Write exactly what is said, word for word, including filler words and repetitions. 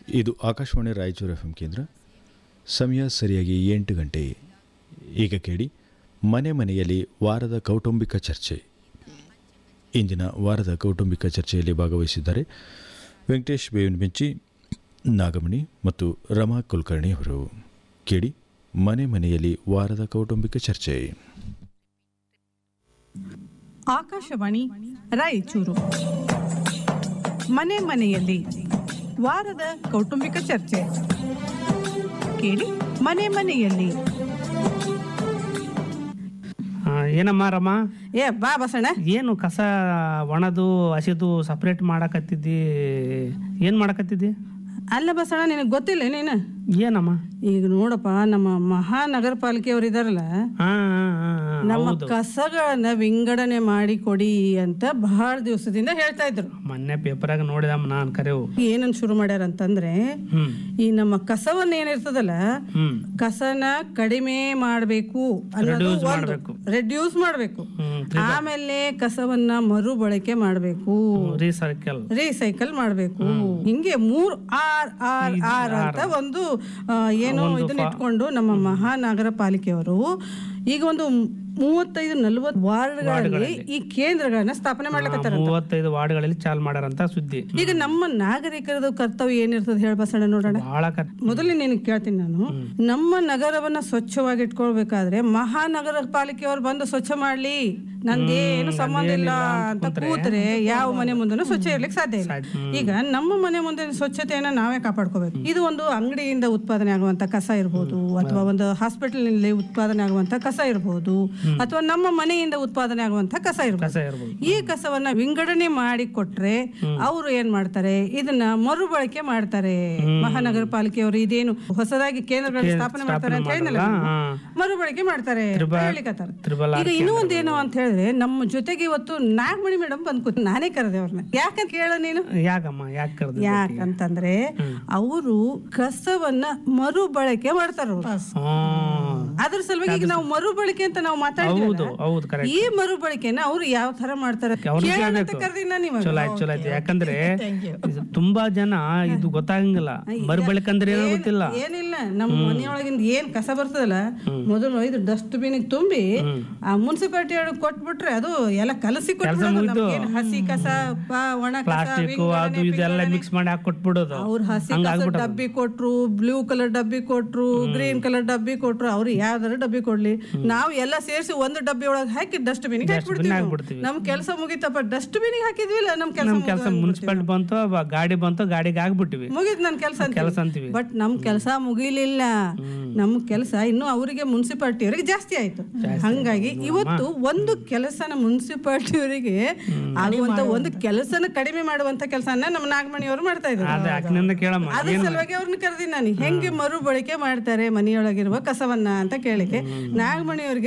ಇದು Akashvani Raichur F M ಕೇಂದ್ರ. ಸಮಯ ಸರಿಯಾಗಿ ಎಂಟು ಗಂಟೆ. ಈಗ ಕೇಳಿ ಮನೆ ಮನೆಯಲ್ಲಿ ವಾರದ ಕೌಟುಂಬಿಕ ಚರ್ಚೆ. ಇಂದಿನ ವಾರದ ಕೌಟುಂಬಿಕ ಚರ್ಚೆಯಲ್ಲಿ ಭಾಗವಹಿಸಿದ್ದಾರೆ ವೆಂಕಟೇಶ್ ಬೇವಿನಬೆಂಚಿ, ನಾಗಮಣಿ ಮತ್ತು ರಮಾ ಕುಲಕರ್ಣಿ ಅವರು. ಕೇಳಿ ಮನೆ ಮನೆಯಲ್ಲಿ ವಾರದ ಕೌಟುಂಬಿಕ ಚರ್ಚೆ. ಆಕಾಶವಾಣಿ ರಾಯಚೂರು ಮನೆ ಮನೆಯಲ್ಲಿ ವಾರದ ಕೌಟುಂಬಿಕ ಚರ್ಚೆ. ಕೇಳಿ ಮನೆ ಮನೆಯಲ್ಲಿ. ಏನಮ್ಮ ರಮ, ಏ ಬಾ ಬಸಣ್ಣ. ಏನು ಕಸ ಒಣದು ಹಸಿದು ಸಪ್ರೇಟ್ ಮಾಡಕತ್ತಿದ್ದಿ? ಏನ್ ಮಾಡಕತ್ತಿದ್ದಿ? ಅಲ್ಲ ಬಸಣ್ಣ, ನಿನಗೆ ಗೊತ್ತಿಲ್ಲ ನೀನು? ಏನಮ್ಮ? ಈಗ ನೋಡಪ್ಪ, ನಮ್ಮ ಮಹಾನಗರ ಪಾಲಿಕೆಯವರು ಇದಾರಲ್ಲ, ನಮ್ಮ ಕಸಗಳನ್ನ ವಿಂಗಡಣೆ ಮಾಡಿ ಕೊಡಿ ಅಂತ ಬಹಳ ದಿವಸದಿಂದ ಹೇಳ್ತಾ ಇದ್ರು. ಮೊನ್ನೆ ಪೇಪರಾಗ ನೋಡಿದಮ್ಮ ನಾನು ಕರೆವು. ಏನನ್ ಶುರು ಮಾಡ್ಯಾರ ಅಂತಂದ್ರೆ, ಈ ನಮ್ಮ ಕಸವನ್ನ ಏನಿರ್ತದಲ್ಲ, ಕಸನ ಕಡಿಮೆ ಮಾಡಬೇಕು ಅನ್ನೋದು ಒಂದು, ರೆಡ್ಯೂಸ್ ಮಾಡಬೇಕು. ಆಮೇಲೆ ಕಸವನ್ನ ಮರು ಬಳಕೆ ಮಾಡಬೇಕು, ರೀಸೈಕಲ್ ರೀಸೈಕಲ್ ಮಾಡಬೇಕು. ಹಿಂಗೆ ಮೂರ್ ಆರ್ ಆರ್ ಆರ್ ಅಂತ ಒಂದು ಏನೋ ಇದನ್ನ ಇಟ್ಕೊಂಡು ನಮ್ಮ ಮಹಾನಗರ ಪಾಲಿಕೆಯವರು ಈಗ ಒಂದು ಮೂವತ್ತೈದು ನಲ್ವತ್ತು ವಾರ್ಡ್ಗಳಲ್ಲಿ ಈ ಕೇಂದ್ರಗಳನ್ನ ಸ್ಥಾಪನೆ ಮಾಡ್ಲಿಕ್ಕೆ ಮೂವತ್ತೈದು ವಾರ್ಡ್ಗಳಲ್ಲಿ ಚಾಲು ಮಾಡಾರಂತ ಸುದ್ದಿ. ಈಗ ನಮ್ಮ ನಾಗರಿಕರದ ಕರ್ತವ್ಯ ಏನಿರ್ತದೆ ಹೇಳ ಬಸಣ್ಣ, ನೋಡೋಣ. ಮೊದಲೇ ನಿನಗೆ ಕೇಳ್ತೀನಿ ನಾನು, ನಮ್ಮ ನಗರವನ್ನ ಸ್ವಚ್ಛವಾಗಿ ಇಟ್ಕೊಳ್ಬೇಕಾದ್ರೆ ಮಹಾನಗರ ಪಾಲಿಕೆಯವರು ಬಂದು ಸ್ವಚ್ಛ ಮಾಡ್ಲಿ, ನಂದೇನು ಸಂಬಂಧ ಇಲ್ಲ ಅಂತ ಕೂತ್ರೆ ಯಾವ ಮನೆ ಮುಂದೆ ಸ್ವಚ್ಛ ಇರ್ಲಿಕ್ಕೆ ಸಾಧ್ಯ ಇಲ್ಲ. ಈಗ ನಮ್ಮ ಮನೆ ಮುಂದೆ ಸ್ವಚ್ಛತೆಯನ್ನ ನಾವೇ ಕಾಪಾಡ್ಕೋಬೇಕು. ಇದು ಒಂದು ಅಂಗಡಿಯಿಂದ ಉತ್ಪಾದನೆ ಆಗುವಂತ ಕಸ ಇರ್ಬೋದು, ಅಥವಾ ಒಂದು ಹಾಸ್ಪಿಟಲ್ ನಲ್ಲಿ ಉತ್ಪಾದನೆ ಆಗುವಂತ ಕಸ ಇರ್ಬೋದು, ಅಥವಾ ನಮ್ಮ ಮನೆಯಿಂದ ಉತ್ಪಾದನೆ ಆಗುವಂತ ಕಸ ಇರ್ಬೋದು. ಈ ಕಸವನ್ನ ವಿಂಗಡಣೆ ಮಾಡಿ ಕೊಟ್ರೆ ಅವರು ಏನ್ ಮಾಡ್ತಾರೆ, ಇದನ್ನ ಮರುಬಳಕೆ ಮಾಡ್ತಾರೆ. ಮಹಾನಗರ ಪಾಲಿಕೆಯವರು ಇದೇನು ಹೊಸದಾಗಿ ಕೇಂದ್ರಗಳನ್ನ ಸ್ಥಾಪನೆ ಮಾಡ್ತಾರೆ ಅಂತ ಹೇಳಿದ್ನಲ್ಲ, ಮರುಬಳಕೆ ಮಾಡ್ತಾರೆ ಹೇಳಿಕತ್ತಾರ. ಈಗ ಇನ್ನೂ ಒಂದೇನು ಅಂತ ಹೇಳಿದ್ರೆ, ನಮ್ಮ ಜೊತೆಗೆ ಇವತ್ತು ನಾಗಮಣಿ ಮೇಡಮ್ ಬಂದ್ ಕೂತ್, ನಾನೇ ಕರೆದೆ ಅವ್ರನ್ನ. ಯಾಕಂತ ಕೇಳ ನೀನು? ಯಾಕಮ್ಮ ಯಾಕೆ? ಯಾಕಂತಂದ್ರೆ ಅವರು ಕಸವನ್ನ ಮರುಬಳಕೆ ಮಾಡ್ತಾರ. ಅದ್ರ ಸಲುವಾಗಿ ಈಗ ನಾವು ಮರುಬಳಕೆ ಅಂತ ನಾವು ಮಾತಾಡ್ತೀವಿ. ಈ ಮರುಬಳಕೆನ ಅವ್ರು ಯಾವ ತರ ಮಾಡ್ತಾರೆ ಯಾಕಂದ್ರೆ ತುಂಬಾ ಜನ ಇದು ಗೊತ್ತಾಗಂಗಿಲ್ಲ. ಮರುಬಳಕೆ ಅಂದ್ರೆ ಏನೋ ಗೊತ್ತಿಲ್ಲ, ಏನಿಲ್ಲ. ನಮ್ಮ ಮನೆಯೊಳಗಿಂದ ಏನ್ ಕಸ ಬರ್ತದಲ್ಲ, ಮೊದಲು ಇದು ಡಸ್ಟ್ ಬಿನ್ ತುಂಬಿ ಆ ಮುನ್ಸಿಪಾಲಿಟಿ ಕೊಟ್ಬಿಟ್ರೆ ಅದು ಎಲ್ಲ ಕಲಸಿ ಕೊಟ್ಬಿಡೋದು. ಹಸಿ ಕಸ, ಒಣ ಪ್ಲಾಸ್ಟಿಕ್ ಅದು ಇದೆಲ್ಲ ಮಿಕ್ಸ್ ಮಾಡಿ ಹಾಕಿ ಕೊಟ್ಬಿಡೋದು. ಅವ್ರು ಹಸಿ ಕಸ ಡಬ್ಬಿ ಕೊಟ್ರು, ಬ್ಲೂ ಕಲರ್ ಡಬ್ಬಿ ಕೊಟ್ರು, ಗ್ರೀನ್ ಕಲರ್ ಡಬ್ಬಿ ಕೊಟ್ರು, ಅವ್ರು ಯಾವ್ದಾರ ಡಬ್ಬಿ ಕೊಡ್ಲಿ, ನಾವು ಎಲ್ಲ ಸೇರಿಸಿ ಒಂದು ಡಬ್ಬಿ ಒಳಗೆ ಹಾಕಿ ಡಸ್ಟ್ ಬಿನ್ ಹಾಕ್ಬಿಡ್ತೀವಿ. ನಮ್ ಕೆಲಸ ಮುಗಿತಪ್ಪ, ಡಸ್ಟ್ ಬಿನ್ ಹಾಕಿದ್ವಿಲ್ಲ, ನಮ್ ಕೆಲಸ ಮುನ್ಸಿಪಾಲಿಟಿ ಬಂತು, ಗಾಡಿ ಬಂತು, ಗಾಡಿಗೆ ಆಗ್ಬಿಟ್ಟಿವಿ, ಮುಗಿದ್ ನನ್ ಕೆಲಸ ಕೆಲಸ ಅಂತೀವಿ. ಬಟ್ ನಮ್ ಕೆಲಸ ಮುಗಿಲಿಲ್ಲ, ನಮ್ ಕೆಲಸ ಇನ್ನು ಅವರಿಗೆ ಮುನ್ಸಿಪಾಲಿಟಿ ಅವರಿಗೆ ಜಾಸ್ತಿ ಆಯ್ತು. ಹಂಗಾಗಿ ಇವತ್ತು ಒಂದು ಕೆಲಸನ ಮುನ್ಸಿಪಾಲಿಟಿಯವರಿಗೆ ಆಗುವಂತ ಒಂದು ಕೆಲಸನ ಕಡಿಮೆ ಮಾಡುವಂತ ಕೆಲಸನ ನಮ್ಮ ನಾಗಮಣಿಯವರು ಮಾಡ್ತಾ ಇದ್ದಾರೆ. ಅದ್ರ ಸಲುವಾಗಿ ಅವ್ರನ್ನ ಕರೆದಿ ನಾನು, ಹೆಂಗೆ ಮರು ಬಳಕೆ ಮಾಡ್ತಾರೆ ಮನೆಯೊಳಗಿರುವ ಕಸವನ್ನ ಅಂತ ಕೇಳಿಕೆ ನಾಗಮಣಿಯವ್ರಿಗೆ